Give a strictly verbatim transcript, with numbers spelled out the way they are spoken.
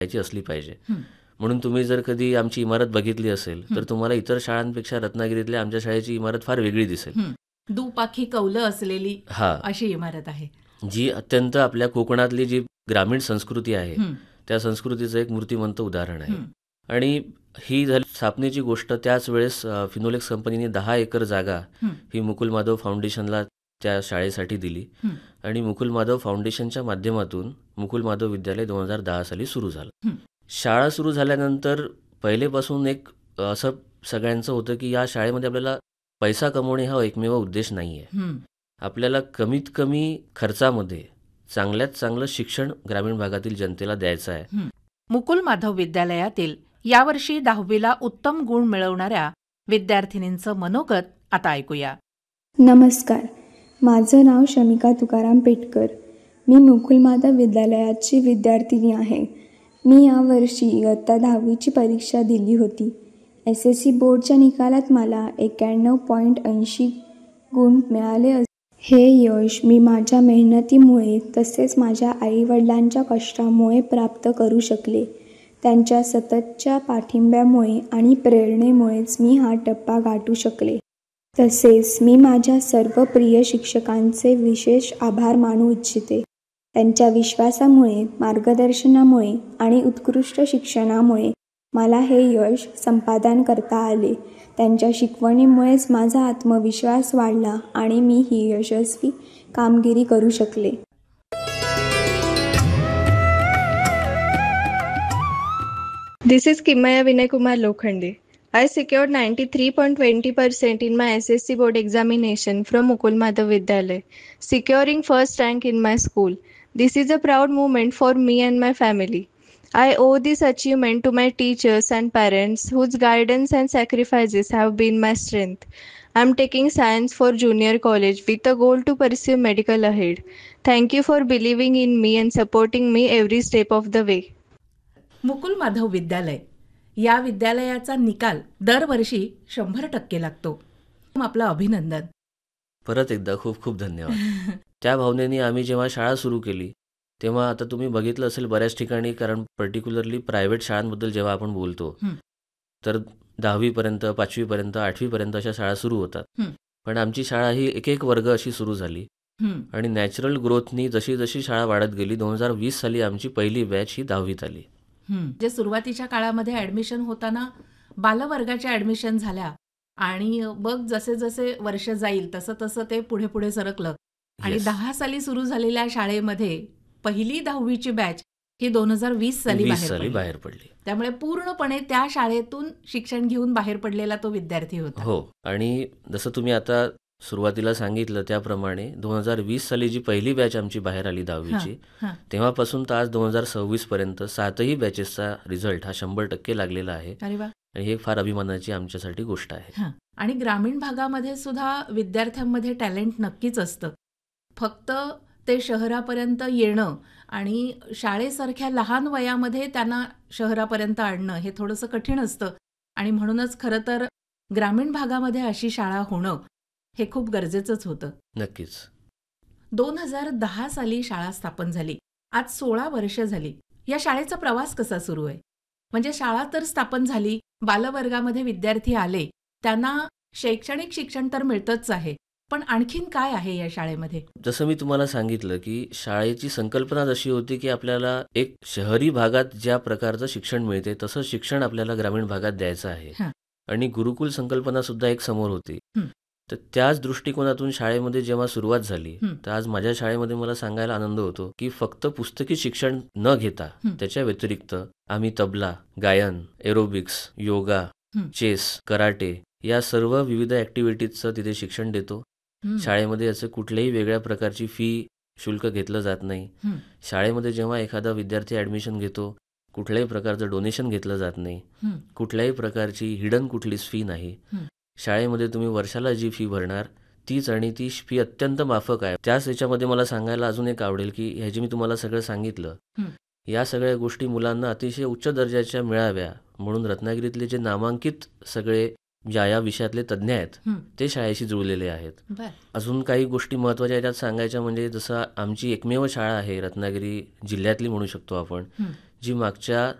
याची असली पाहिजे. म्हणून तुम्ही जर कधी आमची इमारत बघितली असेल तर तुम्हाला इतर शाळांपेक्षा रत्नागिरीतल्या आमच्या शाळेची इमारत फार वेगळी दिसेल. दुपाखी कौलं असलेली हा अशी इमारत आहे, जी अत्यंत आपल्या कोकणातली जी ग्रामीण संस्कृती आहे त्या संस्कृतीचं एक मूर्तिमंत उदाहरण आहे. आणि ही झाली स्थापनेची गोष्ट. त्याच वेळेस फिनोलेक्स कंपनीने दहा एकर जागा ही मुकुल माधव फाउंडेशनला त्या शाळेसाठी दिली आणि मुकुल माधव फाउंडेशनच्या माध्यमातून मुकुल माधव विद्यालय दोन हजार दहा साली सुरू झालं. शाळा सुरू झाल्यानंतर पहिलेपासून एक असं सगळ्यांचं होतं की या शाळेमध्ये आपल्याला पैसा कमवणे हा एकमेव उद्देश नाही आहे. आपल्याला कमीत कमी खर्चामध्ये चांगल्यात चांगलं शिक्षण ग्रामीण भागातील जनतेला द्यायचं आहे. मुकुल माधव विद्यालयातील यावर्षी दहावीला उत्तम गुण मिळवणाऱ्या विद्यार्थिनींचं मनोगत आता ऐकूया. नमस्कार, माझं नाव शमिका तुकाराम पेटकर. मी मुकुल माधव विद्यालयाची विद्यार्थिनी आहे. मी यावर्षी इयत्ता दहावीची परीक्षा दिली होती. एस एस सी बोर्डच्या निकालात मला एक्याण्णव पॉईंट ऐंशी गुण मिळाले. हे यश मी माझ्या मेहनतीमुळे तसेच माझ्या आईवडिलांच्या कष्टामुळे प्राप्त करू शकले. त्यांच्या सततच्या पाठिंब्यामुळे आणि प्रेरणेमुळेच मी हा टप्पा गाठू शकले. तसेच मी माझ्या सर्व प्रिय शिक्षकांचे विशेष आभार मानू इच्छिते. त्यांच्या विश्वासामुळे, मार्गदर्शनामुळे आणि उत्कृष्ट शिक्षणामुळे मला हे यश संपादन करता आले. त्यांच्या शिकवणीमुळेच माझा आत्मविश्वास वाढला आणि मी ही यशस्वी कामगिरी करू शकले. This is Kimaya Vinay Kumar Lokhande. I secured ninety-three point two zero percent in my S S C board examination from Mukul Madhav Vidyalay, securing first rank in my school. This is a proud moment for me and my family. I owe this achievement to my teachers and parents whose guidance and sacrifices have been my strength. I am taking science for junior college with a goal to pursue medical ahead. Thank you for believing in me and supporting me every step of the way. Mukul Madhav विद्यालय या विद्यालयाचा निकाल दरवर्षी शंभर टक्के लागतो. आपलं अभिनंदन. परत एकदा खूप खूप धन्यवाद. त्या भावनेने आम्ही जेव्हा शाळा सुरू केली तेव्हा आता तुम्ही बघितलं असेल बऱ्याच ठिकाणी, कारण पर्टिक्युलरली प्रायव्हेट शाळांबद्दल जेव्हा आपण बोलतो तर दहावीपर्यंत, पाचवीपर्यंत, आठवीपर्यंत अशा शाळा सुरू होतात. पण आमची शाळा ही एक एक वर्ग अशी सुरू झाली आणि नॅचरल ग्रोथनी जशी जशी शाळा वाढत गेली दोन हजार वीस साली आमची पहिली बॅच ही दहावीत आली. जे सुरुवातीच्या काळामध्ये ऍडमिशन होताना बालवर्गाच्या ऍडमिशन झाल्या आणि बघ जसे जसे वर्ष जाईल तसं तसं ते पुढे पुढे सरकलं आणि दहा साली सुरू झालेल्या शाळेमध्ये पहिली दहावीची बॅच ही दोन हजार वीस साली बाहेर पडली. त्यामुळे पूर्णपणे त्या शाळेतून शिक्षण घेऊन बाहेर पडलेला तो विद्यार्थी होता. हो, आणि जसं तुम्ही आता सुरुवातीला सांगितलं त्याप्रमाणे दोन हजार वीस साली जी पहिली बॅच आमची बाहेर आली दहावीची, तेव्हापासून तर आज दोन हजार सव्वीस पर्यंत सातही बॅचेसचा रिझल्ट हा शंभर टक्के लागलेला आहे. आणि ही फार अभिमानाची आमच्यासाठी गोष्ट आहे. आणि ग्रामीण भागामध्ये सुद्धा विद्यार्थ्यांमध्ये टॅलेंट नक्कीच असतं. फक्त ते शहरापर्यंत येणं आणि शाळेसारख्या लहान वयामध्ये त्यांना शहरापर्यंत आणणं हे थोडंसं कठीण असतं. आणि म्हणूनच खरं तर ग्रामीण भागामध्ये अशी शाळा होणं हे खूप गरजेचंच होतं. नक्कीच. दोन हजार दहा साली शाळा स्थापन झाली. आज सोळा वर्ष झाली. या शाळेचा प्रवास कसा सुरू आहे? म्हणजे शाळा तर स्थापन झाली, बालवर्गामध्ये विद्यार्थी आले, त्यांना शैक्षणिक शिक्षण तर मिळतच आहे, पण आणखीन काय आहे या शाळेमध्ये? जसं मी तुम्हाला सांगितलं की शाळेची संकल्पना अशी होती की आपल्याला एक शहरी भागात ज्या प्रकारचं शिक्षण मिळते तसं शिक्षण आपल्याला ग्रामीण भागात द्यायचं आहे. आणि गुरुकुल संकल्पना सुद्धा एक समोर होती. तर त्याच दृष्टिकोनातून शाळेमध्ये जेव्हा सुरुवात झाली तर आज माझ्या शाळेमध्ये मला सांगायला आनंद होतो की फक्त पुस्तकी शिक्षण न घेता त्याच्या व्यतिरिक्त आम्ही तबला, गायन, एरोबिक्स, योगा, चेस, कराटे या सर्व विविध ऍक्टिव्हिटीजचं तिथे शिक्षण देतो. शाळेमध्ये याचं कुठल्याही वेगळ्या प्रकारची फी शुल्क घेतलं जात नाही. शाळेमध्ये जेव्हा एखादा विद्यार्थी ऍडमिशन घेतो कुठल्याही प्रकारचं डोनेशन घेतलं जात नाही. कुठल्याही प्रकारची हिडन कुठलीच फी नाही. शाळेमध्ये तुम्ही वर्षाला जी फी भरणार तीच आणि ती फी अत्यंत माफक आहे. त्याच याच्यामध्ये मला सांगायला अजून एक आवडेल की ह्याची मी तुम्हाला सगळं सांगितलं, या सगळ्या गोष्टी मुलांना अतिशय उच्च दर्जाच्या मिळाव्या म्हणून रत्नागिरीतले जे नामांकित सगळे ज्या या विषयातले तज्ज्ञ आहेत ते शाळेशी जुळलेले आहेत. अजून काही गोष्टी महत्त्वाच्या याच्यात सांगायच्या म्हणजे जसं आमची एकमेव शाळा आहे रत्नागिरी जिल्ह्यातली म्हणू शकतो आपण जी मागच्या